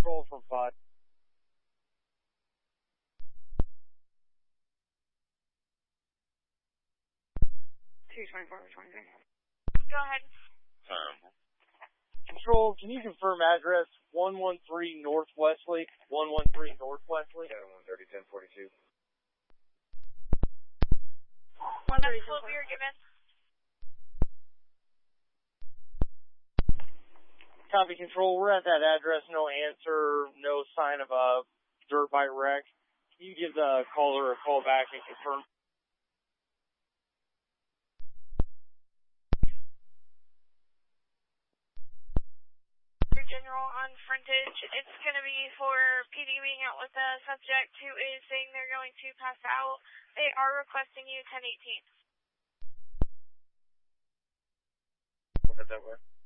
Control from 5. 224, 23. Go ahead. Control, can you confirm address 113 North Wesley? 113 North Wesley? Yeah, 130, 1042. 130. What we were given. Copy, Control. We're at that address. No answer. No sign of a dirt bike wreck. Can you give the caller a call back and confirm? General on frontage. It's going to be for PD being out with a subject who is saying they're going to pass out. They are requesting you 1018. We'll head that way.